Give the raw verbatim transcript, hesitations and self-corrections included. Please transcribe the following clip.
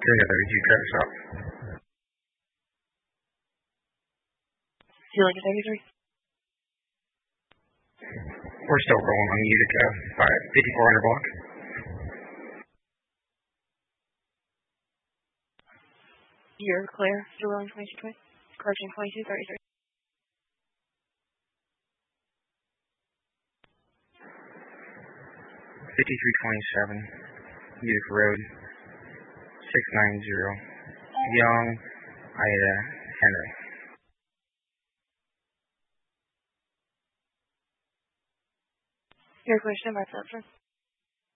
Toyota thirty-two Traffic Stop. Zero to thirty-three. We're still rolling on Utica, fifty-four hundred block. You're clear. Still rolling twenty-two twenty. Correction twenty-two thirty-three. fifty-three twenty-seven, Utica Road, six nine zero, Young, Ida, Henry. Your question about that, sir?